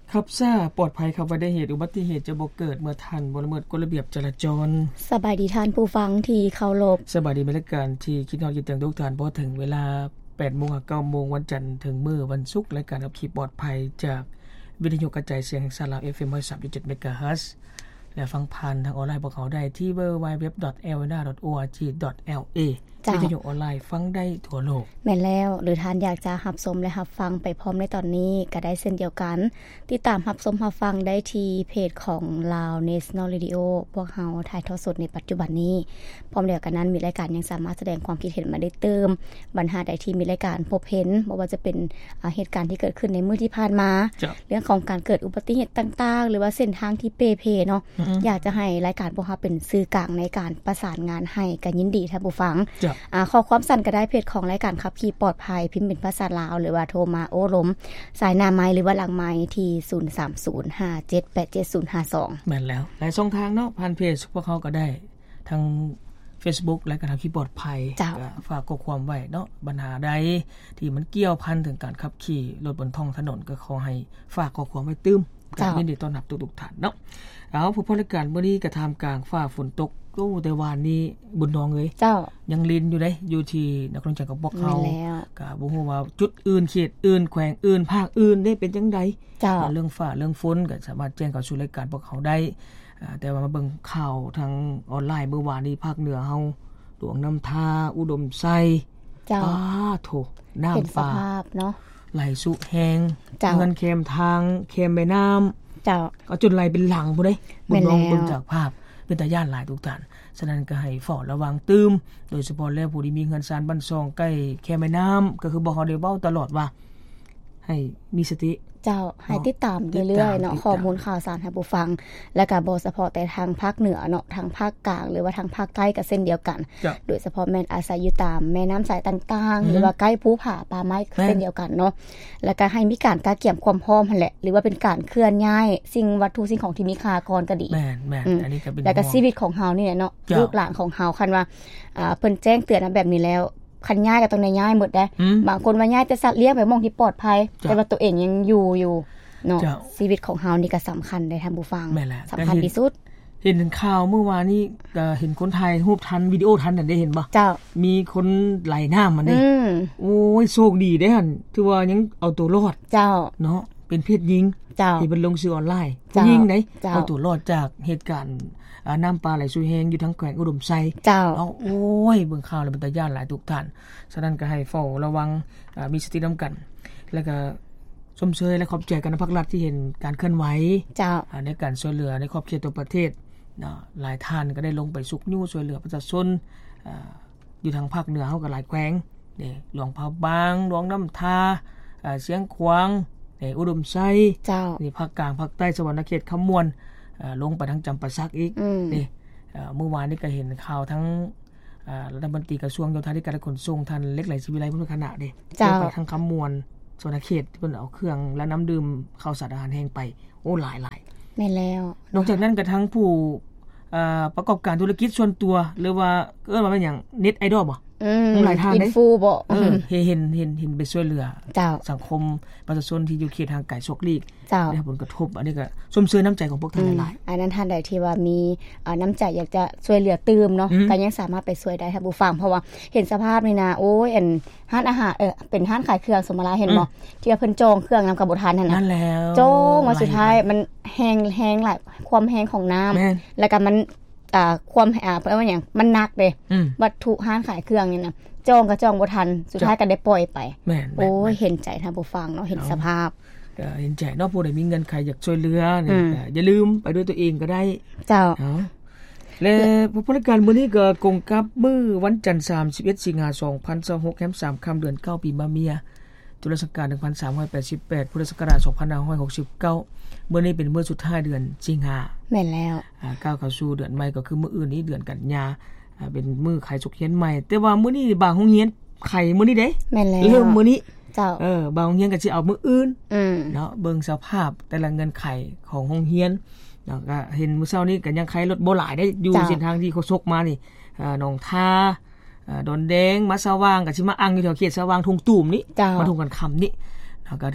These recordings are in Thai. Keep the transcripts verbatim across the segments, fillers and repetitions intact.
ขับซ่าปลอดภัยครับอุบัติเหตุอุบัติเหตุจะบ่เกิดเมื่อท่านบ่ละเมิดกฎระเบียบจราจรสบายดีท่านผู้ฟังที่เคารพสบายดีบรรยากาศที่คิดฮอดคิดถึงทุกท่านพอถึงเวลา แปดโมง ถึง เก้าโมง วันจันทร์ถึงมื้อวันศุกร์รายการขับขี่ปลอดภัยจากวิทยุกระจายเสียงแห่งสาร เอฟ เอ็ม หนึ่งร้อยสามจุดเจ็ด เมกะเฮิรตซ์และฟังผ่านทางออนไลน์พวกเขาได้ที่ ดับเบิลยู ดับเบิลยู ดับเบิลยู ดอท แอล เอ็น เอ ดอท โอ อาร์ จี ดอท แอล เอ วิทยุออนไลน์ฟังได้ทั่วโลกแม่นแล้วหรือท่านอยากจะรับชมและรับฟังไปพร้อมในตอนนี้ก็ได้เช่นเดียวกันติดตามรับชมรับฟังได้ที่เพจของ Lao National Radio พวกเราถ่ายทอดสดในปัจจุบันนี้พร้อมแล้วกันนั้นมีรายการยังสามารถแสดงความคิดเห็นมาได้เติมปัญหาใดที่มีรายการพบเห็นบ่ว่าจะเป็นเหตุการณ์ที่เกิดขึ้นในมื้อที่ผ่านมาเรื่องของการเกิดอุบัติเหตุต่างๆหรือว่าเส้นทางที่เปเพเนาะอยากจะให้รายการพวกเราเป็นสื่อกลางในการประสานงานให้ก็ยินดีท่านผู้ฟังอ่าข้อความสั้นก็ได้เพจของรายการขับขี่ปลอดภัยพิมพ์เป็นภาษาลาวหรือว่าโทรมาโอ้ลมสายหน้าไม้หรือว่าหลังไม้ที่ศูนย์ สาม ศูนย์ ห้า เจ็ด แปด เจ็ด ศูนย์ ห้า สองแม่นแล้วหลายช่องทางเนาะผ่านเพจพวกเขาก็ได้ทาง Facebook และการขับขี่ปลอดภัยก็ฝากข้อความไว้เนาะปัญหาใดที่มันเกี่ยวพันถึงการขับขี่รถบนท้องถนนก็ขอให้ฝากข้อความไว้ตึมก็ยินดีต้อนรับทุกๆท่านเนาะเอาผู้บริการมื้อนี้ก็ท่ามกลางฟ้าฝนตกโอ้แต่วานนี้บุญน้องเอ้ยเจ้ายังลินอยู่เด้อยู่ที่นครจักรพรรดิเขาก็บ่ฮู้ว่าจุดอื่นเขตอื่นแขวงอื่นภาคอื่นได้เป็นจังได๋เรื่องฟ้าเรื่องฝนก็สามารถแจ้งเข้าสู่รายการพวกเขาได้แต่ว่ามาเบิ่งข่าวทางออนไลน์เมื่อวานนี้ภาคเหนือเฮาหลวงน้ำทาอุดมไซเจ้าอ้าโถน้ำฟ้าเนาะไหลสุแฮงเงินเค็มทางเค็มแม่น้ำเจ้าก็จนไหลเป็นหลังพุ่นเด้บุญน้องเบิ่งจากภาพเป็นตาย่านหลายทุกท่านฉะนั้นก็ให้เฝ้าระวังตืมโดยเฉพาะแล้วผู้ที่มีเงินซานบ้านซองใกล้แค่แม่น้ำก็คือบ่เฮาได้เว้าตลอดว่าให้มีสติเจ้าให้ติดตามเรื่อยๆเนาะข้อมูลข่าวสารให้ผู้ฟังและก็บ่เฉพาะแต่ทางภาคเหนือเนาะทางภาคกลางหรือว่าทางภาคใต้ก็เช่นเดียวกันโดยเฉพาะแม่นอาศัยอยู่ตามแม่น้ำสายต่างๆหรือว่าใกล้ภูผาป่าไม้เช่นเดียวกันเนาะแล้วก็ให้มีการกะเกี่ยมความพร้อมหั่นแหละหรือว่าเป็นการเคลื่อนย้ายสิ่งวัตถุสิ่งของที่มีค่าก่อนก็ดีแม่นๆอันนี้ก็เป็นแล้วก็ชีวิตของเฮานี่แหละเนาะลูกหลานของเฮาคันว่าอ่าเพิ่นแจ้งเตือนแบบนี้แล้วคันย้ายก็ต้องได้ย้ายหมดได้บางคนว่าย้ายแต่สัตว์เลี้ยงไปมองที่ปลอดภัยแต่ว่าตัวเองยังอยู่อยู่เนาะชีวิตของเฮานี่ก็สำคัญได้ท่านผู้ฟังสำคัญที่สุดเห็นข่าวเมื่อวานนี้ก็เห็นคนไทยรูปทันวิดีโอทันนั่นได้เห็นบ่เจ้ามีคนไหลน้ำมันนี่โอ้ยโชคดีเด้หั่นถือว่ายังเอาตัวรอดเจ้าเนาะเป็นเพศหญิงที่เพิ่นลงสื่อออนไลน์ผู้หญิงได้เอาตัวรอดจากเหตุการณ์อ่าน้ำปลาไหลสู่แฮงอยู่ทั้งแขวงอุดมไซเจ้าเอาโอ้ยเบิ่งข่าวแล้วเป็นตาย้านหลายทุกท่านฉะนั้นก็ให้เฝ้าระวังอ่ามีสตินำกันแล้วก็ชมเชยและขอบใจกันภาครัฐที่เห็นการเคลื่อนไหวเจ้าในการช่วยเหลือในขอบเขตตัวประเทศเนาะหลายท่านก็ได้ลงไปสุกนิ้วช่วยเหลือประชาชนอ่าอยู่ทางภาคเหนือเฮาก็หลายแขวงนี่หลวงพะบางหลวงน้ำทาอ่าเสียงขวางนี่อุดมไซเจ้านี่ภาคกลางภาคใต้สวรรณเขตคำมวลอ่าลงไปทางจำปาสักอีกนี่อ่าเมื่อวานนี้ก็เห็นข่าวทั้งอ่ารัฐมนตรีกระทรวงโยธาธิการและขนส่งท่านเล็กไหลศิวิไลพุทธคณะเด้ไปทางคำมวลสวรรณเขตที่เพิ่นเอาเครื่องและน้ำดื่มข้าวสารอาหารแห้งไปโอ้หลายๆแม่นแล้วนอกจากนั้นก็ทั้งผู้อ่าประกอบการธุรกิจส่วนตัวหรือว่าเอิ้นว่าเป็นหยังเน็ตไอดอลบ่อืมหลายทางเด้อินฟูบ่เออเห็นเห็นเห็นไปช่วยเหลือสังคมประชาชนที่อยู่เขตทางไกลโชคลีกได้ผลกระทบอันนี้ก็สมเสยน้ำใจของพวกท่านหลายๆอันนั้นท่านใดที่ว่ามีอ่าน้ำใจอยากจะช่วยเหลือตืมเนาะก็ยังสามารถไปช่วยได้ท่านผู้ฟังเพราะว่าเห็นสภาพนี่นะโอ้ยอันร้านอาหารเออเป็นร้านขายเครื่องสมราเห็นบ่ที่ว่าเพิ่นจองเครื่องนำกับบ่ทันนั่นน่ะนั่นแล้วจองมาสุดท้ายมันแห้งแห้งหลายความแห้งของน้ำแล้วก็มันอ่าความอ่าเพิ่นว่าหยังมันหนักเด้วัตถุร้านขายเครื่องนี่นะจองก็จองบ่ทันสุดท้ายก็ได้ปล่อยไปโอ้ยเห็นใจท่านผู้ฟังเนาะเห็นสภาพก็เห็นใจเนาะผู้ใดมีเงินใครอยากช่วยเหลือนี่อย่าลืมไปด้วยตัวเองก็ได้เจ้าเนาะและผู้บริการมื้อนี้ก็กงกับมื้อวันจันทร์สามสิบเอ็ดสิงหาคมสองพันยี่สิบหกแรมสามค่ำเดือนเก้าปีมะเมียตุลาศักราชหนึ่งพันสามร้อยแปดสิบแปดพุทธศักราชสองพันห้าร้อยหกสิบเก้ามื้อนี้เป็นมื้อสุดท้ายเดือนสิงหาแม่นแล้วอ่าก้าวเข้าสู่เดือนใหม่ก็คือมื้ออื่นนี้เดือนกันยาอ่าเป็นมื้อไขสุขเฮียนใหม่แต่ว่ามื้อนี้บางโรงเรียนไขมื้อนี้เด้แม่นแล้วเริ่มมื้อนี้เจ้าเออบางโรงเรียนก็สิเอามื้ออื่นอือเนาะเบิ่งสภาพแต่ละเงินไขของโรงเรียนเนาะก็เห็นมื้อเช้านี้ก็ยังไขรถบ่หลายได้อยู่เส้นทางที่เขาซกมานี่อ่าหนองทาอ่าดอนแดงมาสว่างก็สิมาอังอยู่แถวเขตสว่างทุ่งตูมนี่มาทุ่งกันค่ำนี่แล้วก็ถึง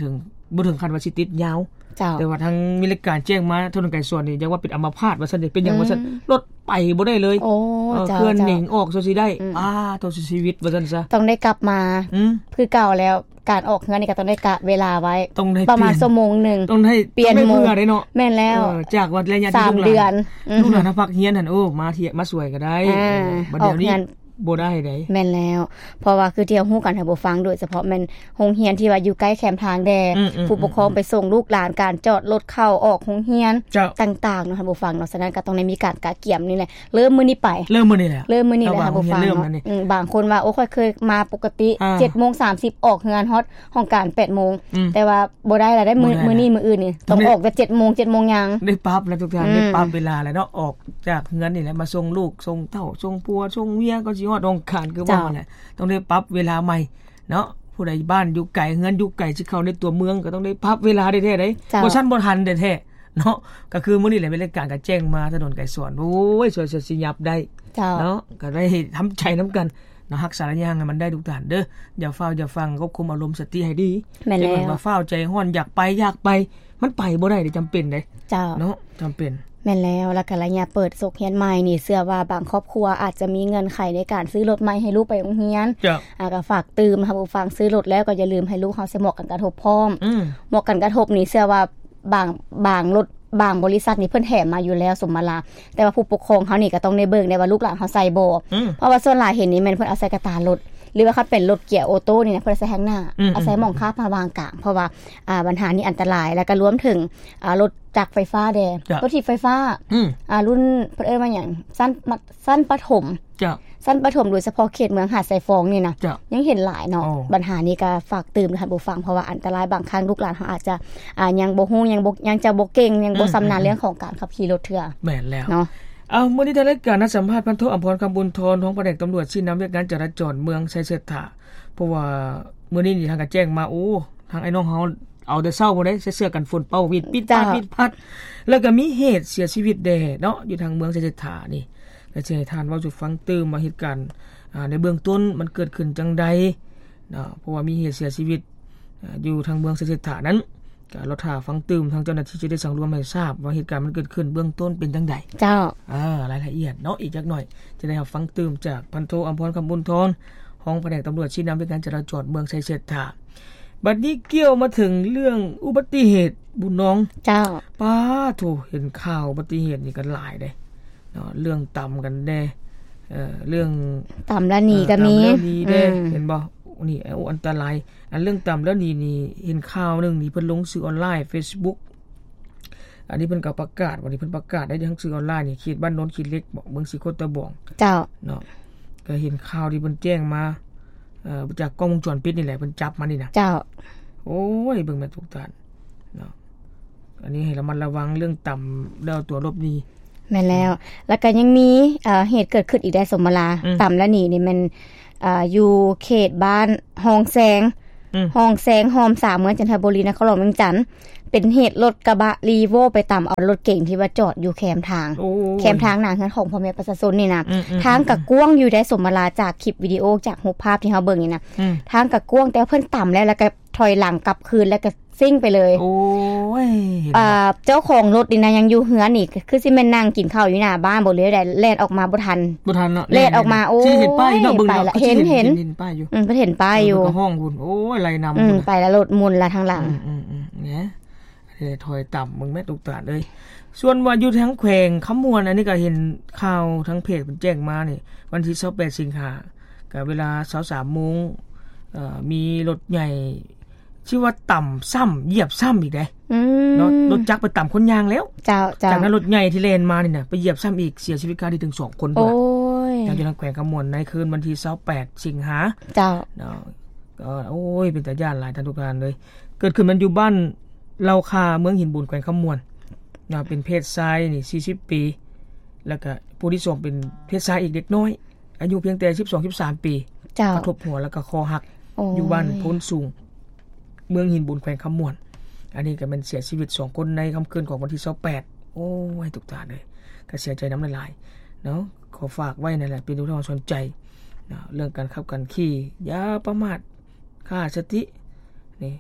บ่ถึงขั้นว่าสิติดยาวแต่ว่าทางมีรายการแจ้งมาถนนไกลส่วนนี่จังว่าเป็นอัมพาตว่าซั่นเป็นหยังว่าซั่นรถไปบ่ได้เลยโอ้เจ้าเคลื่อนหนิงออกซะสิได้อ่าตัวชีวิตว่าซั่นซะต้องได้กลับมาคือเก่าแล้วการออกเฮือนนี่ก็ต้องได้กะเวลาไว้ประมาณชั่วโมงนึงต้องให้เปลี่ยนมื้อได้เนาะแม่นแล้วจากวัดระยะที่ลูกหลานสามเดือนลูกหลานพักเฮียนหั่นโอ้มาเที่ยมาสวยก็ได้บัดเดี๋ยวนี้บ่ได้ได้แม่นแล้วเพราะว่าคือเที่ยวฮู้กันให้บ่ฟังโดยเฉพาะแม่นโรงเรียนที่ว่าอยู่ใกล้แคมป์ทางแดผู้ปกครองไปส่งลูกหลานการจอดรถเข้าออกโรงเรียนต่างๆเนาะให้บ่ฟังเนาะฉะนั้นก็ต้องได้มีการกะเกี่ยมนี่แหละเริ่มมื้อนี้ไปเริ่มมื้อนี้แหละเริ่มมื้อนี้แหละให้บ่ฟังเนาะอือบางคนว่าโอ้ค่อยเคยมาปกติ เจ็ดโมงสามสิบ ออกเฮือนฮอดห้องการ แปดโมงแต่ว่าบ่ได้ล่ะได้มื้อมื้อนี้มื้ออื่นนี่ต้องออกแต่ เจ็ดโมง เจ็ดโมงยังได้ปรับแล้วทุกท่านได้ปรับเวลาแล้วเนาะออกจากเฮือนนี่แหละมาส่งลูกส่งเต้าส่งผัวส่งเมียก็สิฮอดห้องการคือว่าแหละต้องได้ปรับเวลาใหม่เนาะผู้ใดบ้านอยู่ไกลเฮือนอยู่ไกลสิเข้าในตัวเมืองก็ต้องได้ปรับเวลาได้แท้ๆได้บ่ทันบ่ทันแท้ๆเนาะก็คือมื้อนี้แหละเป็นรายการก็แจ้งมาถนนไกลสวนโอ้ยสวยๆสิยับได้เนาะก็ได้ทำใจนํากันเนาะรักษาระยะห่างให้มันได้ทุกท่านเด้ออย่าฟ้าวอย่าฟังควบคุมอารมณ์สติให้ดีจังว่าฟ้าวใจร้อนอยากไปอยากไปมันไปบ่ได้จำเป็นเด้เนาะจำเป็นแม่นแล้วแล้วก็ระยะเปิดโซกเรียนใหม่นี่เชื่อว่าบางครอบครัวอาจจะมีเงินไขในการซื้อรถใหม่ให้ลูกไปโรงเรียนอ่าก็ฝากตื่มค่ะผู้ฟังซื้อรถแล้วก็อย่าลืมให้ลูกเฮาใส่หมวกกันกระทบพร้อมหมวกกันกระทบนี่เชื่อว่าบางบางรถบางบริษัทนี่เพิ่นแถมมาอยู่แล้วสมมาลาแต่ว่าผู้ปกครองเฮานี่ก็ต้องได้เบิ่งได้ว่าลูกหลานเฮาใส่บ่เพราะว่าส่วนหลายเห็นนี่แม่นเพิ่นเอาใส่กระตารถหรือว่าเขาเป็นรถเกียร์ออโต้นี่นะเพิ่นใส่ข้างหน้าอาศัยหม่องค้าพาวางกลางเพราะว่าอ่าปัญหานี้อันตรายแล้วก็รวมถึงอ่ารถจักรไฟฟ้าแดรถถีบไฟฟ้าอ่ารุ่นเพิ่นเอิ้นว่าหยังสั้นสั้นปฐมจ้ะสั้นปฐมโดยเฉพาะเขตเมืองหาดทรายฟองนี่นะยังเห็นหลายเนาะปัญหานี้ก็ฝากเตือนท่านผู้ฟังเพราะว่าอันตรายบางครั้งลูกหลานเฮาอาจจะอ่ายังบ่ฮู้ยังบ่ยังจะบ่เก่งยังบ่ชำนาญเรื่องของการขับขี่รถเทื่อแม่นแล้วเนาะเอามื้อนี้ทางรายการนัดสัมภาษณ์พันโทอำพรคำบุญทรของแผนกตำรวจชี้นำเรื่องการจราจรเมืองไชเศรษฐาเพราะว่ามื้อนี้นี่ทางก็แจ้งมาโอ้ทางไอ้น้องเฮาเอาแต่เช้าบ่ได้ใส่เสื้อกันฝนเป่าวิดปิดปาดปิดพัดแล้วก็มีเหตุเสียชีวิตแด่เนาะอยู่ทางเมืองไชเศรษฐานี่ก็สิให้ท่านเว้าสู่ฟังตื่มมาเหตุการณ์อ่าในเบื้องต้นมันเกิดขึ้นจังไดเนาะเพราะว่ามีเหตุเสียชีวิตอยู่ทางเมืองไชเศรษฐานั้นก็เราถ้าฟังตื่มทางเจ้าหน้าที่จะได้สังรวมให้ทราบว่าเหตุการณ์มันเกิดขึ้นเบื้องต้นเป็นจังไดเจ้าอ่ารายละเอียดเนาะอีกจักหน่อยจะได้รับฟังตื่มจากพันโทอำพรคำบุญทรของแผนกตำรวจชี้นำในการจราจรเมืองไชเศรษฐาบัดนี้เกี่ยวมาถึงเรื่องอุบัติเหตุบุญน้องเจ้าป้าโธเห็นข่าวอุบัติเหตุนี่ก็หลายเด้เนาะเรื่องต่ำกันแน่เอ่อเรื่องต่ำแล้วหนีก็มีเห็นบ่นี่โอ้อันตรายอันเรื่องต่ำแล้วนี่นี่เห็นข่าวนึงนี่เพิ่นลงสื่อออนไลน์ Facebook อันนี้เพิ่นก็ประกาศว่านี่เพิ่นประกาศได้ทางสื่อออนไลน์นี่เขตบ้านโนนเขตเล็กเมืองสิโคตะบองเจ้าเนาะก็เห็นข่าวที่เพิ่นแจ้งมาเอ่อจากกล้องวงจรปิดนี่แหละเพิ่นจับมานี่นะเจ้าโอ้ยเบิ่งแม่ทุกท่านเนาะอันนี้ให้ระมัดระวังเรื่องต่ำแล้วตัวลบนี้แม่นแล้วแล้วก็ยังมีเอ่อเหตุเกิดขึ้นอีกได้สมมาลาต่ำแล้วนี่นี่มันอ่าอยู่เขตบ้านหองแสงหองแสงหอมสามเมืองจันทบุรีนครหลวงเวียงจันทน์เป็นเหตุรถกระบะรีโวไปตามเอารถเก๋งที่ว่าจอดอยู่แคมทางแคมทางหน้าเฮือนของพ่อแม่ประชาชนนี่นะทางก็กว้างอยู่ได้สมมาลาจากคลิปวิดีโอจากรูปภาพที่เฮาเบิ่งนี่นะทางก็กว้างแต่เพิ่นต่ำแล้วแล้วก็ถอยหลังกลับคืนแล้วก็ซิ่งไปเลยโอ้ยอ่าเจ้าของรถนี่นะยังอยู่เฮือนนี่คือสิแม่นนั่งกินข้าวอยู่หน้าบ้านบ่เลยได้แล่นออกมาบ่ทันบ่ทันเนาะแล่นออกมาโอ้ยเห็นป้ายเนาะเบิ่งเนาะเห็นเห็นเห็นป้ายอยู่อือเพิ่นเห็นป้ายอยู่ก็ห้องพุ่นโอ้ยไหลนำอือไปแล้วรถมุนละทางหลังอือๆๆแหนะได้ถอยต่ำมึงแม่ตุกตาเลยส่วนว่าอยู่ทางแขวงคำมวนอันนี้ก็เห็นข่าวทั้งเพจเพิ่นแจ้งมานี่วันที่ยี่สิบแปดสิงหาคมก็เวลา ยี่สิบสาม น. เอ่อมีรถใหญ่ชื่อว่าต่ำซ้ำเหยียบซ้ำอีกเด้อืมรถรถจักรไปต่ำคนยางแล้วเจ้าๆจากนั้นรถใหญ่ที่แล่นมานี่น่ะไปเหยียบซ้ำอีกเสียชีวิตคาที่ถึงสองคนด้วยโอ้ยอยู่ทางแขวงคำมวนในคืนวันที่ยี่สิบแปดสิงหาคมเจ้าเนาะก็โอ้ยเป็นตาย้านหลายท่านทุกท่านเลยเกิดขึ้นมันอยู่บ้านเลาคาเมืองหินบุญแขวงคำมวนนะเป็นเพศชายนี่สี่สิบปีแล้วก็ผู้ที่สองเป็นเพศชายอีกเด็กน้อยอายุเพียงแต่สิบสอง สิบสามปีกระทบหัวแล้วก็คอหักอยู่บ้านโพนสูงเมืองหินบุญแขวงคำมวนอันนี้ก็เป็นเสียชีวิตสองคนในค่ำคืนของวันที่ยี่สิบแปดโอ้ยทุกท่านเลยก็เสียใจน้ำลายเนาะขอฝากไว้นั่นแหละเป็นอุทาหรณ์สอนใจนะเรื่องการขับการขี่อย่าประมาทค่าสตินี่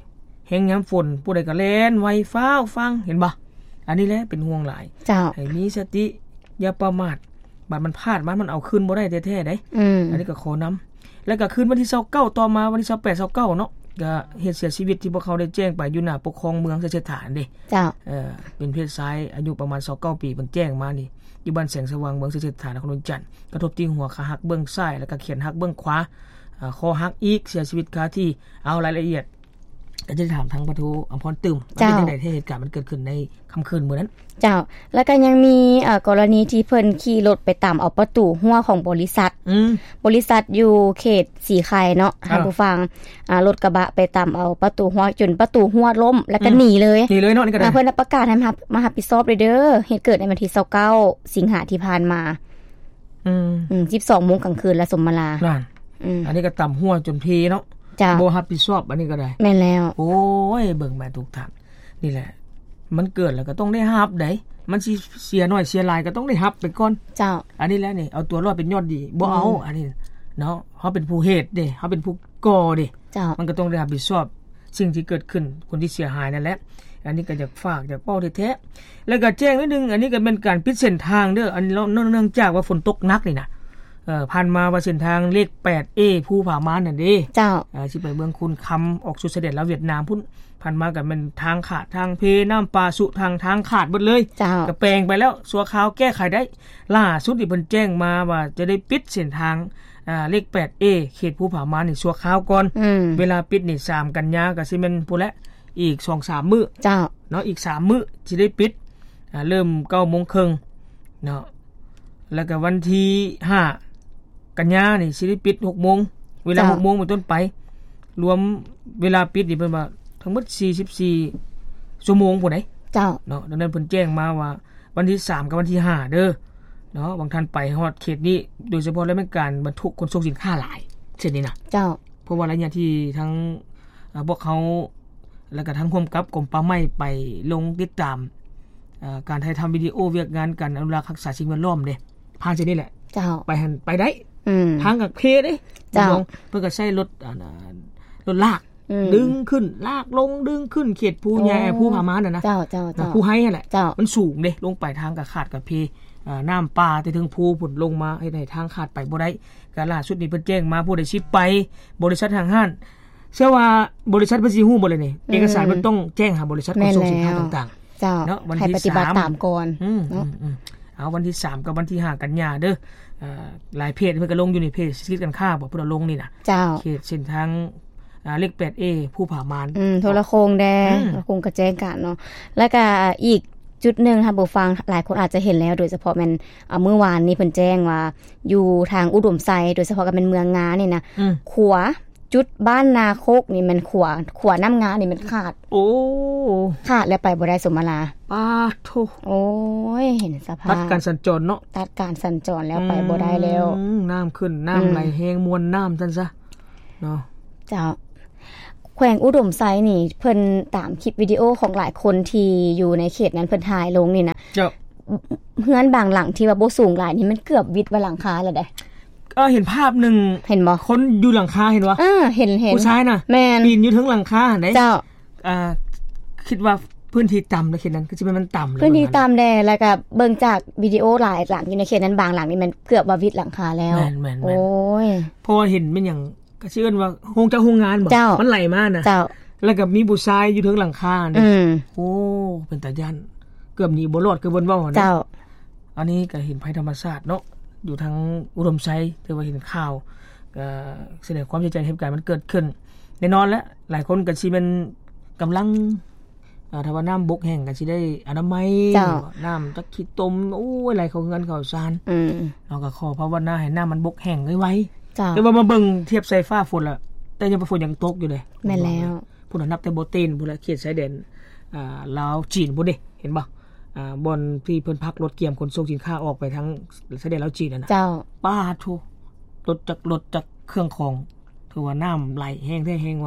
แฮงยามฝนผู้ใดก็แล่นไวฟ้าวฟังเห็นบ่อันนี้แหละเป็นห่วงหลายเจ้าให้มีสติอย่าประมาทบัดมันพลาดมันมันเอาคืนบ่ได้แท้ๆเด้อืออันนี้ก็ขอนำแล้วก็คืนวันที่ยี่สิบเก้าต่อมาวันที่ยี่สิบแปด ยี่สิบเก้าเนาะก็เหตุเสียชีวิตที่พวกเขาได้แจ้งไปอยู่หน้าปกครองเมืองเสถียรฐานเด้เจ้าเออเป็นเพศชายอายุประมาณยี่สิบเก้าปีเพิ่นแจ้งมานี่อยู่บ้านแสงสว่างเมืองเสถียรฐานนครนนท์จันทร์กระทบที่หัวขาหักเบื้องซ้ายแล้วก็แขนหักเบื้องขวาอ่าคอหักอีกเสียชีวิตคาที่เอารายละเอียดก็จะถามทางประตูอำพรตึมว่าเป็นจังได๋เหตุการณ์มันเกิดขึ้นในค่ำคืนมื้อนั้นเจ้าแล้วก็ยังมีเอ่อกรณีที่เพิ่นขี่รถไปตามเอาประตูหัวของบริษัทอืมบริษัทอยู่เขตสีไข่เนาะท่านผู้ฟังอ่ารถกระบะไปตามเอาประตูหัวจนประตูหัวล้มแล้วก็หนีเลยหนีเลยเนาะนี่ก็ได้เพิ่นประกาศให้มามารับผิดชอบเด้อเหตุเกิดในวันที่ยี่สิบเก้าสิงหาคมที่ผ่านมาอืมอืม สิบสอง นกลางคืนและสมมาลานั่นอืมอันนี้ก็ตำหัวจนเพเนาะบ่รับผิดชอบอันนี้ก็ได้แม่นแล้วโอ้ยเบิ่งมาทุกท่านนี่แหละมันเกิดแล้วก็ต้องได้รับได้มันสิเสียน้อยเสียหลายก็ต้องได้รับไปก่อนเจ้าอันนี้แหละนี่เอาตัวรอดเป็นยอดดีบ่เอาอันนี้เนาะเฮาเป็นผู้เหตุเด้เฮาเป็นผู้ก่อเด้เจ้ามันก็ต้องได้รับผิดชอบสิ่งที่เกิดขึ้นคนที่เสียหายนั่นแหละอันนี้ก็อยากฝากอยากเว้าแท้ๆแล้วก็แจ้งนิดนึงอันนี้ก็เป็นการปิดเส้นทางเด้ออันเนื่องจากว่าฝนตกหนักนี่นะเอ่อผ่านมาว่าเส้นทางเลข แปดเอ ภูผามานนั่นเด้เจ้าอ่าสิไปเมืองคุณคำออกสู่เสด็จแล้วเวียดนามพุ่นผ่านมาก็เป็นทางขาดทางเพน้ำปลาสุทางทางขาดหมดเลยก็แปลงไปแล้วสัวขาวแก้ไขได้ล่าสุดที่เพิ่นแจ้งมาว่าจะได้ปิดเส้นทางอ่าเลข แปดเอ เขตภูผามานนี่สัวขาวก่อนเวลาปิดนี่สามกันยาก็สิแม่นพุ่นละอีก สองถึงสาม มื้อเจ้าเนาะอีกสามมื้อสิได้ปิดอ่าเริ่ม เก้าโมงครึ่งเนาะแล้วก็วันที่ห้ากันยานี่สิได้ปิด หกโมง เวลา หกโมง เป็นต้นไปรวมเวลาปิดนี่เพิ่นว่าทั้งหมดสี่สิบสี่ชั่วโมงพุ่นไดเจ้าเนาะดังนั้นเพิ่นแจ้งมาว่าวันที่สามกับวันที่ห้าเด้อเนาะบางท่านไปฮอดเขตนี้โดยเฉพาะแล้วเป็นการบรรทุกขนส่งสินค้าหลายเช่นนี้นะเจ้าเพราะว่าระยะที่ทั้งอ่าพวกเขาแล้วก็ทั้งร่วมกับกรมป่าไม้ไปลงติดตามอ่าการถ่ายทำวิดีโอเวียกงานกันอนุรักษ์รักษาสิ่งแวดล้อมเด้ผ่านเช่นนี้แหละเจ้าไปหันไปได้อืมทางกับเพเด้เจ้าเพิ่นก็ใช้รถอ่ารถลากดึงขึ้นลากลงดึงขึ้นเขตภูใหญ่ภูผามานั่นนะเจ้าๆๆภูไห้นั่นแหละมันสูงเด้ลงไปทางก็ขาดกับเพอ่าน้ำป่าแต่ถึงภูพุ่นลงมาให้ได้ทางขาดไปบ่ได้ก็ล่าสุดนี้เพิ่นแจ้งมาผู้ใดสิไปบริษัททางห้านเชื่อว่าบริษัทเพิ่นสิฮู้บ่เลยนี่เอกสารมันต้องแจ้งหาบริษัทขนส่งสินค้าต่างๆเจ้าเนาะวันที่สามตามก่อนเนาะเอาวันที่สามกับวันที่ห้ากันยาเด้ออ่าหลายเพจเพิ่นก็ลงอยู่ในเพจคิดกันค่าบ่เพิ่นลงนี่น่ะเจ้าเขตเส้นทางอ่าเลข แปดเอ ภูผามานอืมโทรโคงแดงโทรโคงกระแจ้งกันเนาะแล้วก็อีกจุดนึงค่ะผู้ฟังหลายคนอาจจะเห็นแล้วโดยเฉพาะแม่นอ่าเมื่อวานนี้เพิ่นแจ้งว่าอยู่ทางอุดมไซโดยเฉพาะก็เป็นเมืองงานี่นะขวาจุดบ้านนาโคกนี่มันขวาขวาน้ำงานี่มันขาดโอ้ขาดแล้วไปบ่ได้สมมาลาปาโธโอ้ยเห็นสภาพตัดการสัญจรเนาะตัดการสัญจรแล้วไปบ่ได้แล้วน้ำขึ้นน้ำไหลแห้งมวลน้ำซั่นซะเนาะเจ้าแขวงอุดมไซนี่เพิ่นตามคลิปวิดีโอของหลายคนที่อยู่ในเขตนั้นเพิ่นถ่ายลงนี่นะเจ้าเฮือนบางหลังที่ว่าบ่สูงหลายนี่มันเกือบวิดว่าหลังคาแล้วได้เออเห็นภาพนึงเห็นบ่คนอยู่หลังคาเห็นบ่เออเห็นๆผู้ชายน่ะแม่นปีนอยู่ถึงหลังคาได้เจ้าอ่าคิดว่าพื้นที่ต่ำในเขตนั้นคือสิมันต่ำเลยพื้นที่ต่ำแลแล้วก็เบิ่งจากวิดีโอหลายหลังอยู่ในเขตนั้นบางหลังนี่มันเกือบว่าวิดหลังคาแล้วแม่นๆโอ้ยพอเห็นมันหยังก็ชื่อว่าโรงเจ้าโรงงานบ่มันไหลมาน่ะเจ้าแล้วก็มีผู้ชายอยู่ถึงหลังคานี่อือโอ้เป็นตาย่านเกือบหนีบ่รอดคือเพิ่นเว้านะเจ้าอันนี้ก็เห็นภัยธรรมชาติเนาะอยู่ทางอุดมไซที่ว่าเห็นข่าวก็แสดงความเสียใจเหตุการณ์มันเกิดขึ้นแน่นอนแล้วหลายคนก็สิเป็นกำลังอ่าถ้าว่าน้ำบกแห้งก็สิได้อนามัยน้ำตะขี้ตมโอ้ยไหลเข้าเงินเข้าซานอือเนาะก็ขอภาวนาให้น้ำมันบกแห้งไวๆจ้าแต่ว่ามาเบิ่งเทียบใส่ฟ้าฝนล่ะแต่ยังฝนยังตกอยู่เลยแม่นแล้วผู้นับแต่บ่เต้นผู้ละเขตชายแดนอ่าลาวจีนพุ่นเด้เห็นบ่อ่าบ่อนที่เพิ่นพักรถเกียมขนส่งสินค้าออกไปทางชายแดนลาวจีนนั่นน่ะเจ้าป้าโธรถจักรรถจักเครื่องของถือว่าน้ำไหลแห้งแท้แห้งว่า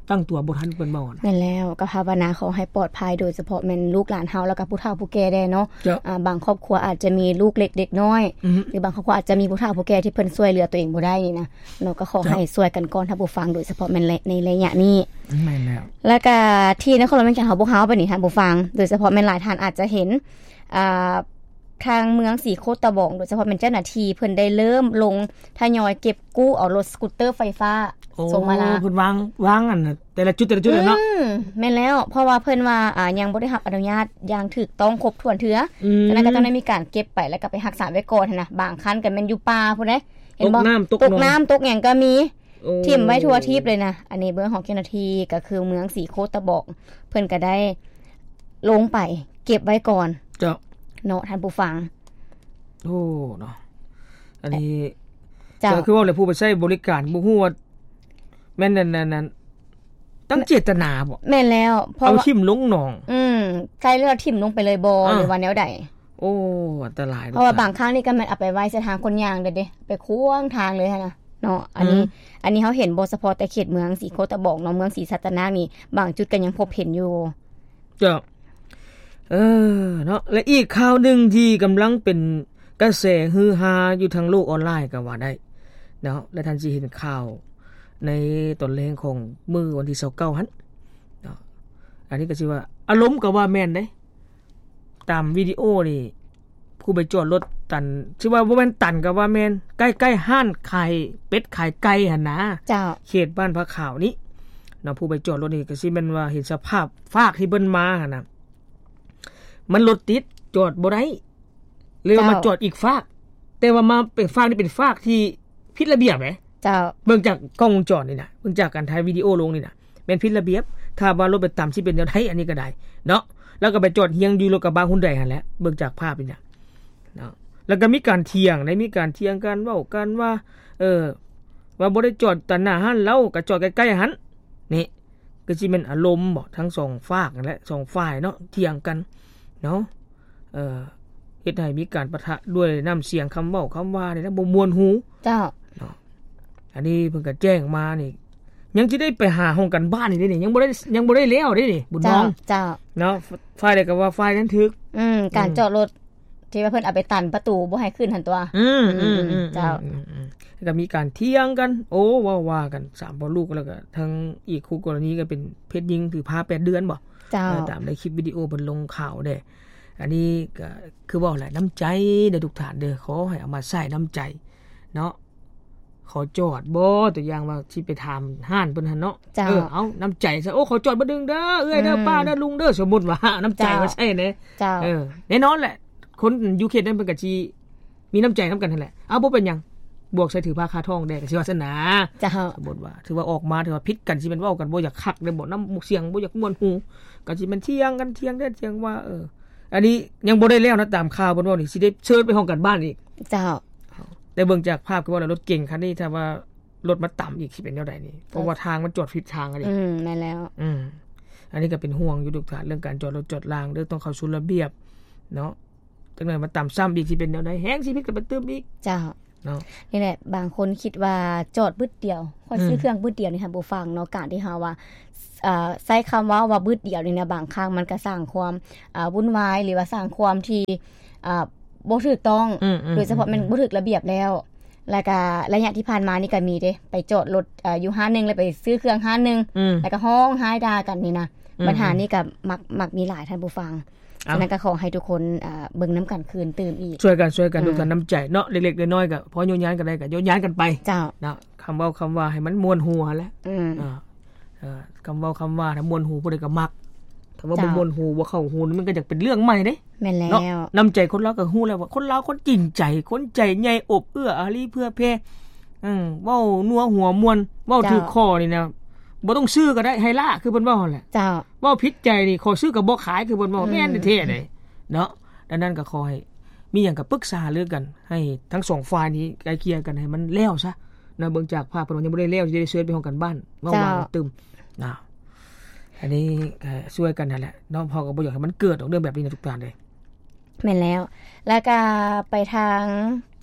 ตั้งตัวบ่ทันเปิ้นบ่นะแม่นแล้วก็ภาวนาขอให้ปลอดภัยโดยเฉพาะแม่นลูกหลานเฮาแล้วก็ผู้เฒ่าผู้แก่ได้เนาะอ่าบางครอบครัวอาจจะมีลูกเล็กเด็กน้อยหรือบางครอบครัวอาจจะมีผู้เฒ่าผู้แก่ที่เพิ่นช่วยเหลือตัวเองบ่ได้นี่นะเนาะก็ขอให้ช่วยกันก่อนถ้าผู้ฟังโดยเฉพาะแม่นในระยะนี้แม่นแล้วแล้วก็ที่นครหลวงเวียงจันทน์เฮาพวกเฮาไปนี่ท่านผู้ฟังโดยเฉพาะแม่นหลายท่านอาจจะเห็นอ่าทางเมืองสีโคตะบองโดยเฉพาะเป็นเจ้าหน้าที่เพิ่นได้เริ่มลงทยอยเก็บกู้เอารถสกูตเตอร์ไฟฟ้าส่งมาละเพิ่นวางวางอันแต่ละจุดแต่ละจุดเนาะอืมแม่นแล้วเพราะว่าเพิ่นว่าอ่ายังบ่ได้รับอนุญาตอย่างถูกต้องครบถ้วนเทื่อฉะนั้นก็ต้องได้มีการเก็บไปแล้วก็ไปรักษาไว้ก่อนนะบางคันก็แม่นอยู่ป่าพุ่นเด้เห็นบ่ตกน้ำตกหยังก็มีทิ่มไว้ทั่วทิพย์เลยนะอันนี้เบอร์ของเจ้าหน้าที่ก็คือเมืองสีโคตะบองเพิ่นก็ได้ลงไปเก็บไว้ก่อนเจ้าเนาะท่านผู้ฟังโอ้เนาะอันนี้ก็คือว่าเลยผู้ไปใช้บริการบ่ฮู้ว่าแม่นนั่นๆๆตั้งเจตนาบ่แม่นแล้วเพราะเอาทิ่มลงหนองอืมใครเลือกทิ่มลงไปเลยบ่หรือว่าแนวใดโอ้อันตรายเพราะว่าบางครั้งนี่ก็แม่นเอาไปไว้สถานคนย่างเด้ๆไปขวางทางเลยนะเนาะอันนี้อันนี้เฮาเห็นบ่เฉพาะแต่เขตเมืองสีโคตะบองเนาะเมืองศรีสัตนากนี่บางจุดก็ยังพบเห็นอยู่จ้ะเออเนาะและอีกข่าวนึงที่กำลังเป็นกระแสฮือฮาอยู่ทางโลกออนไลน์ก็ว่าได้เนาะและท่านสิเห็นข่าวในตอนแรกของมื้อวันที่ยี่สิบเก้าหั่นเนาะอันนี้ก็สิว่าอารมณ์ก็ว่าแม่นเด้ตามวิดีโอนี่ผู้ไปจอดรถตันชื่อว่าบ่แม่นตันก็ว่าแม่นใกล้ๆห้านขายเป็ดขายไก่หั่นนะเจ้าเขตบ้านพระขาวนี้เนาะผู้ไปจอดรถนี่ก็สิแม่นว่าเห็นสภาพฟากที่เบิ่นมาหั่นน่ะมันรถติดจอดบ่ได้เลยมาจอดอีกฟากแต่ว่ามาเป็นฟากนี่เป็นฟากที่ผิดระเบียบแหมเจ้าเบิ่งจากกล้องวงจรนี่น่ะเบิ่งจากการถ่ายวิดีโอลงนี่น่ะแม่นผิดระเบียบถ้าว่ารถไปต่ำสิเป็นแนวไทยอันนี้ก็ได้เนาะแล้วก็ไปจอดเฮียงอยู่รถกระบะ Hyundai หั่นแหละเบิ่งจากภาพนี่น่ะเนาะแล้วก็มีการเถียงได้มีการเถียงกันเว้ากันว่าเออว่าบ่ได้จอดตัดหน้าหันแล้วก็จอดใกล้ๆหันนี่ก็สิแม่นอารมณ์บ่ทั้งสองฝากนั่นแหละสองฝ่ายเนาะเถียงกันเนาะเอ่อเฮ็ดให้มีการปะทะด้วยน้ำเสียงคำเว้าคำว่านี่นะบ่ม่วนหูเจ้าเนาะอันนี้เพิ่นก็แจ้งมานี่ยังสิได้ไปหาห้องกันบ้านนี่ได้นี่ยังบ่ได้ยังบ่ได้แล้วเด้นี่บุญน้องเจ้าเนาะฝ่ายใดก็ว่าฝ่ายนั้นถึกอืมการจอดรถที่ว่าเพิ่นเอาไปตันประตูบ่ให้ขึ้นหั่นตัวอืมๆๆเจ้าแล้วก็มีการเถียงกันโอ้ว่าๆกันสามพ่อลูกแล้วก็ทั้งอีกคู่กรณีก็เป็นเพชรยิงถือพาแปดเดือนบ่เจ้าตามในคลิปวิดีโอเพิ่นลงข่าวเด้อันนี้ก็คือว่าแหละน้ำใจเด้อทุกท่านเด้อขอให้เอามาใช้น้ำใจเนาะขอจอดบ่ตัวอย่างว่าสิไปถามห้านเพิ่นหั่นเนาะเออเอาน้ำใจซะโอ้ขอจอดบ่ดึงเด้อเอ้ยเด้อป้าเด้อลุงเด้อสมมุติว่าน้ำใจว่าใช่เด้เออแน่นอนแหละคนอยู่เขตนั้นเพิ่นก็สิมีน้ำใจนำกันนั่นแหละเอาบ่เป็นหยังบวกใส่ถือผ้าคาทองได้ก็สิว่าซั่นนะจ้าสมมุติว่าถือว่าออกมาถือว่าผิดกันสิเป็นเว้ากันบ่อยากคักได้บ่นำเสียงบ่อยากม่วนหูก็สิเป็นเถียงกันเถียงได้เถียงว่าเอออันนี้ยังบ่ได้แล้วนะตามข่าวเพิ่นว่านี่สิได้เชิญไปห้องกันบ้านอีกเจ้าแต่เบิ่งจากภาพคือว่ารถเก๋งคันนี้ถ้าว่ารถมาต่ำอีกสิเป็นแนวใดนี่เพราะว่าทางมันจอดผิดทางอ่ะดิอืมแม่นแล้วอืมอันนี้ก็เป็นห่วงอยู่ทุกท่านเรื่องการจอดรถจอดรางเด้อต้องเข้าสู่ระเบียบเนาะจังได๋มาต่ำซ้ำอีกสิเป็นแนวใดแฮงสิผิดก็ไปตึมอีกเจ้าเนาะนี่แหละบางคนคิดว่าจอดบึดเดียวค่อยซื้อเครื่องบึดเดียวนี่ค่ะบ่ฟังเนาะการที่เฮาว่าอ่าใช้คำว่าว่าบึดเดียวนี่นะบางครั้งมันก็สร้างความอ่าวุ่นวายหรือว่าสร้างความที่อ่าบ่ถูกต้องโดยเฉพาะมันบ่ถูกระเบียบแล้วแล้วก็ระยะที่ผ่านมานี่ก็มีเด้ไปจอดรถอ่าอยู่ห้างนึงแล้วไปซื้อเครื่องห้างนึงแล้วก็ฮ้องหายด่ากันนี่นะปัญหานี้ก็มักมักมีหลายท่านผู้ฟังฉะนั้นก็ขอให้ทุกคนอ่าเบิ่งน้ำกันคืนตื่นอีกช่วยกันช่วยกันทุกท่านน้ำใจเนาะเล็กๆน้อยๆก็พอโยนย้านกันได้ก็โยนย้านกันไปเจ้าเนาะคำเว้าคำว่าให้มันม่วนหูหั่นแหละอืออ่าเอ่อคำเว้าคำว่าถ้าม่วนหูผู้ใดก็มักถ้าว่าบ่ม่วนหูบ่เข้าหูมันก็อยากเป็นเรื่องใหม่เด้แม่นแล้วน้ำใจคนลาวก็ฮู้แล้วว่าคนลาวคนจริงใจคนใจใหญ่อบเอื้ออารีเพื่อแผ่อือเว้านัวหัวม่วนเว้าถูกคอนี่นะบ่ต้องซื้อก็ได้ให้ล่าคือเพิ่นเว้าหั่นแหละเจ้าเว้าผิดใจนี่ขอซื้อก็บ่ขายคือเพิ่นเว้าแม่นแท้ๆเด้เนาะดังนั้นก็ขอให้มีหยังก็ปรึกษาเรื่องกันให้ทั้งสองฝ่ายนี้ไกลเกลี่ยกันให้มันแล้วซะนะเบิ่งจากภาพเพิ่นยังบ่ได้แล้วสิได้เชิญไปห้องกันบ้านเว้าว่าตึมนะอันนี้ก็ช่วยกันนั่นแหละเนาะพอก็บ่อยากให้มันเกิดเรื่องแบบนี้นะทุกท่านเด้แม่นแล้วแล้วก็ไปทาง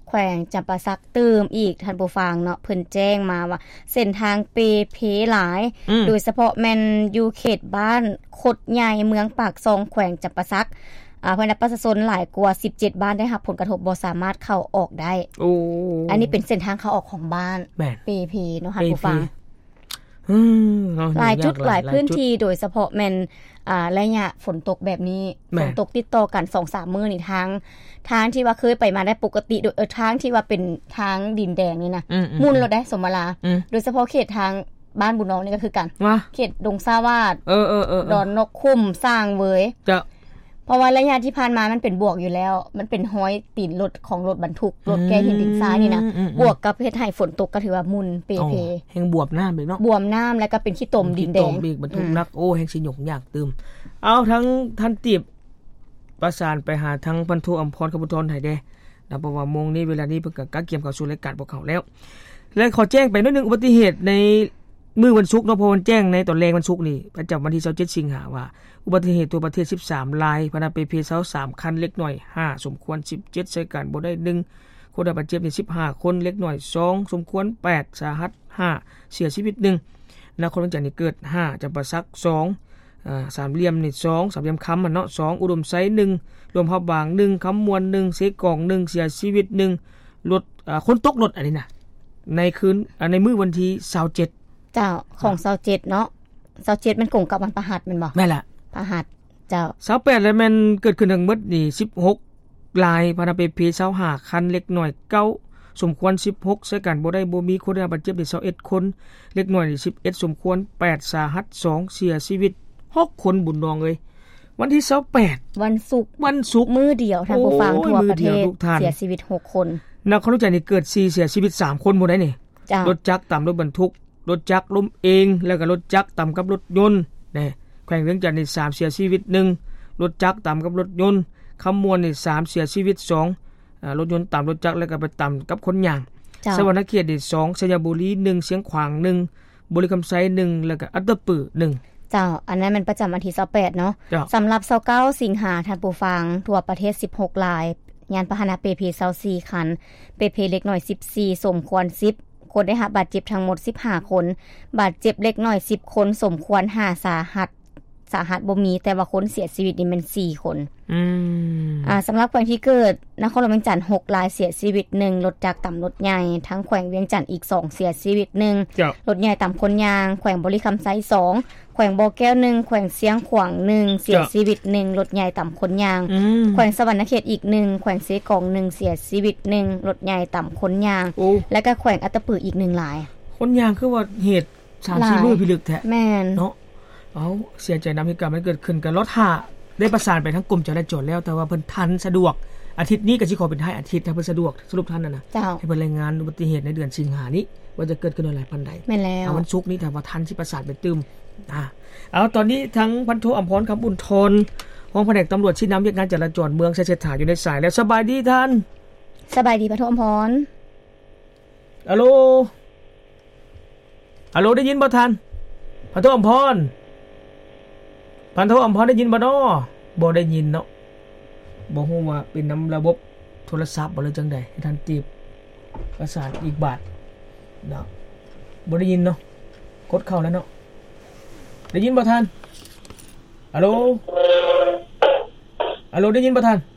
แขวงจำปาสักเติมอีกท่านผู้ฟังเนาะเพิ่นแจ้งมาว่าเส้นทางเปเพหลายโดยเฉพาะแม่นอยู่เขตบ้านคดใหญ่เมืองปากซองแขวงจำปาสักอ่าเพิ่นประชาชนหลายกว่าสิบเจ็ดบ้านได้รับผลกระทบบ่สามารถเข้าออกได้โอ้อันนี้เป็นเส้นทางเข้าออกของบ้านเปเพเนาะท่านผู้ฟังอืมหลายจุดหลายพื้นที่โดยเฉพาะแม่นอ่าระยะฝนตกแบบนี้ฝนตกติดต่อกัน สองสาม มื้อนี่ทางทางที่ว่าเคยไปมาได้ปกติโดยเออทางที่ว่าเป็นทางดินแดงนี่นะมุ่นรถได้สมมาลาโดยเฉพาะเขตทางบ้านบุญน้องนี่ก็คือกันเขตดงซาวาดเออๆๆดอนนกคุ้มสร้างเวยจ้ะเพราะว่าระยะที่ผ่านมามันเป็นบวกอยู่แล้วมันเป็นห้อยตีนรถของรถบรรทุกรถแก้หินดินทรายนี่นะบวกกับเฮ็ดให้ฝนตกก็ถือว่ามุนเปเพแห่งบวบน้ำเลยเนาะบวมน้ำแล้วก็เป็นขี้ตมดินแดงขี้ตมอีกบรรทุกนักโอ้แห่งสิหยกยากตึมเอาทั้งท่านตีบประสานไปหาทั้งพันโทอำพรขบุญทรให้ได้นะเพราะว่าโมงนี้เวลานี้เพิ่นก็กะเกียมเข้าสู่รายการพวกเขาแล้วและขอแจ้งไปนิดนึงอุบัติเหตุในมื้อวันศุกร์เนาะเพราะวันแจ้งในตอนแรกวันศุกร์นี่ประจำวันที่ยี่สิบเจ็ดสิงหาว่าอุบัติเหตุทั่วประเทศสิบสามรายพนักเปเพเซาสามคันเล็กน้อยห้าสมควรสิบเจ็ดใช้การบ่ได้หนึ่งคนได้บาดเจ็บนี่สิบห้าคนเล็กน้อยสองสมควรแปดสาหัสห้าเสียชีวิตหนึ่งนครหลวงจันทร์นี่เกิดห้าจำปาสักสองอ่าสามเหลี่ยมนี่สองสามเหลี่ยมค้ำมันเนาะสองอุดมไซหนึ่งรวมภาพบางหนึ่งค้ำมวลหนึ่งเสกองหนึ่งเสียชีวิตหนึ่งรถอ่าคนตกรถอันนี้นะในคืนอ่าในมื้อวันที่ยี่สิบเจ็ดเจ้าของยี่สิบเจ็ดเนาะยี่สิบเจ็ดมันกงกับวันพฤหัสแม่นบ่แม่นล่ะพฤหัสเจ้ายี่สิบแปดแล้วแม่นเกิดขึ้นทั้งหมดนี่สิบหกรายพนักเปเพยี่สิบห้าคันเล็กน้อยเก้าสมควรสิบหกใช้การบ่ได้บ่มีคนได้บาดเจ็บนี่ยี่สิบเอ็ดคนเล็กน้อยนี่สิบเอ็ดสมควรแปดสาหัสสองเสียชีวิตหกคนบุญน้องเอ้ยวันที่ยี่สิบแปดวันศุกร์วันศุกร์มื้อเดียวท่านผู้ฟังทั่วประเทศเสียชีวิตหกคนนครหลวงจันทร์นี่เกิดสี่เสียชีวิตสามคนหมดได้นี่รถจักรตามรถบรรทุกรถจักรล้มเองแล้วก็รถจักรตามกับรถยนต์นี่แขวงเวียงจันทร์นี่สามเสียชีวิตหนึ่งรถจักรตามกับรถยนต์คำมวลนี่สามเสียชีวิตสองอ่ารถยนต์ตามรถจักรแล้วก็ไปตามกับคนย่างสวรรณเขตนี่สองชัยบุรีหนึ่งเสียงขวางหนึ่งบุรีคำไซหนึ่งแล้วก็อัตตปือหนึ่งเจ้าอันนั้นมันประจำวันที่ยี่สิบแปดเนาะสำหรับยี่สิบเก้าสิงหาท่านผู้ฟังทั่วประเทศสิบหกรายยานพาหนะเปเพยี่สิบสี่คันเปเพเล็กน้อยสิบสี่สมควรสิบคนได้รับบาดเจ็บทั้งหมดสิบห้าคนบาดเจ็บเล็กน้อยสิบคนสมควรห้าสาหัสสาหัสบ่มีแต่ว่าคนเสียชีวิตนี่มันสี่คนอืมอ่าสำหรับแขวงที่เกิดนครหลวงเวียงจันทร์หกรายเสียชีวิตหนึ่งรถจักรต่ำรถใหญ่ทั้งแขวงเวียงจันทร์อีกสองเสียชีวิตหนึ่งรถใหญ่ต่ำคนยางแขวงบริคำไซสองแขวงบ่อแก้วหนึ่งแขวงเสียงขวางหนึ่งเสียชีวิตหนึ่งรถใหญ่ต่ำคนยางแขวงสวรรณเขตอีกหนึ่งแขวงเสกองหนึ่งเสียชีวิตหนึ่งรถใหญ่ต่ำคนยางและก็แขวงอัตตปืออีกหนึ่งรายคนยางคือว่าเหตุสามสี่มื้อพิลึกแท้แม่นเนาะเอาเสียใจนำเหตุการณ์มันเกิดขึ้นกับรถห้าได้ประสานไปทั้งกรมจราจรแล้วแต่ว่าเพิ่นทันสะดวกอาทิตย์นี้ก็สิขอเป็นท้ายอาทิตย์ถ้าเพิ่นสะดวกสรุปทันน่ะนะให้เพิ่นรายงานอุบัติเหตุในเดือนสิงหานี้ว่าจะเกิดขึ้นอะไรปานใดแม่นแล้ววันศุกร์นี้ถ้าว่าทันสิประสานไปตึมอ่าเอาตอนนี้ทั้งพันโทอำพรคำบุญทนห้องแผนกตำรวจชี้นำเวียกงานจราจรเมืองเศรษฐาอยู่ในสายแล้วสบายดีท่านสบายดีพันโทอำพรฮัลโหลฮัลโหลได้ยินบ่ท่านพันโทอำพรพันโทอำพรได้ยินบ่น้อบ่ได้ยินเนาะบ่ฮู้ว่าเป็นนำระบบโทรศัพท์บ่หรือจังได๋ให้ท่านตีบประสานอีกบาทเนาะบ่ได้ยินเนาะกดเข้าแล้วเนาะได้ยินบ่ท่านฮัลโหลฮัลโหลได้ยินบ่ท่าน